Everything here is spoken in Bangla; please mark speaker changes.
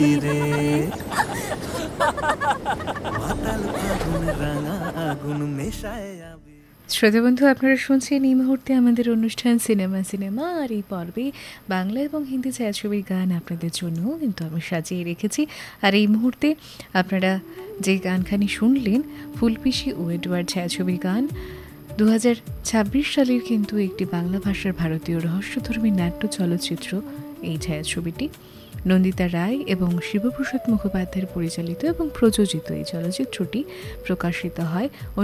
Speaker 1: রে মাতাল ফাগুন রাঙা আগুন মেশায় আবি।
Speaker 2: শ্রোতা বন্ধু, আপনারা শুনছেন এই মুহূর্তে আমাদের অনুষ্ঠান সিনেমা। আর এই পর্বে বাংলা এবং হিন্দি ছায়াছবির গান আপনাদের জন্য কিন্তু আমি সাজিয়ে রেখেছি। আর এই মুহূর্তে আপনারা যে গানখানি শুনলেন, ফুলপিসি ও এডওয়ার্ড ছায়াছবির গান। 2026 সালের কিন্তু একটি বাংলা ভাষার ভারতীয় রহস্যধর্মী নাট্য চলচ্চিত্র এই ছায়াছবিটি। নন্দিতা রায় এবং শিবপ্রসাদ মুখোপাধ্যায়ের পরিচালিত এবং প্রযোজিত এই চলচ্চিত্রটি প্রকাশিত হয়